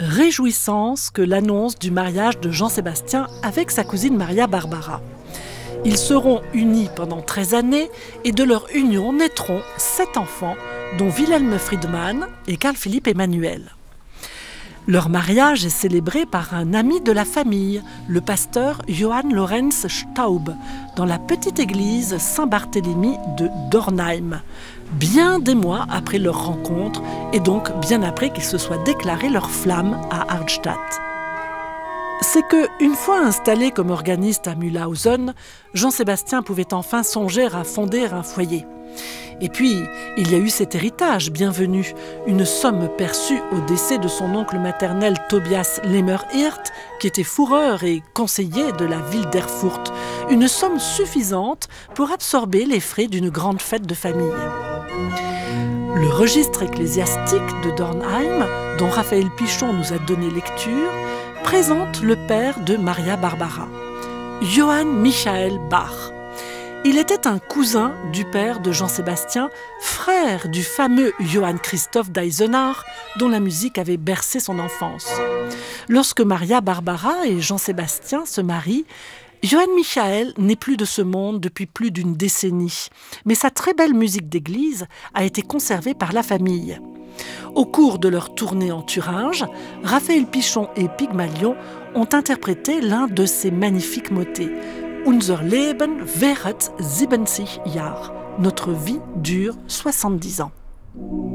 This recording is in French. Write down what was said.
réjouissance que l'annonce du mariage de Jean-Sébastien avec sa cousine Maria Barbara. Ils seront unis pendant 13 années et de leur union naîtront 7 enfants, dont Wilhelm Friedmann et Carl-Philipp Emanuel. Leur mariage est célébré par un ami de la famille, le pasteur Johann Lorenz Staub, dans la petite église Saint-Barthélemy de Dornheim, bien des mois après leur rencontre et donc bien après qu'ils se soient déclarés leur flamme à Arnstadt. C'est que, une fois installé comme organiste à Mühlhausen, Jean-Sébastien pouvait enfin songer à fonder un foyer. Et puis, il y a eu cet héritage bienvenu, une somme perçue au décès de son oncle maternel Tobias Lemmer-Hirt, qui était fourreur et conseiller de la ville d'Erfurt, une somme suffisante pour absorber les frais d'une grande fête de famille. Le registre ecclésiastique de Dornheim, dont Raphaël Pichon nous a donné lecture, présente le père de Maria Barbara, Johann Michael Bach. Il était un cousin du père de Jean-Sébastien, frère du fameux Johann Christoph d'Eisenach, dont la musique avait bercé son enfance. Lorsque Maria Barbara et Jean-Sébastien se marient, Johann Michael n'est plus de ce monde depuis plus d'une décennie, mais sa très belle musique d'église a été conservée par la famille. Au cours de leur tournée en Thuringe, Raphaël Pichon et Pygmalion ont interprété l'un de ces magnifiques motets. Unser Leben währet 70 Jahre. Notre vie dure 70 ans.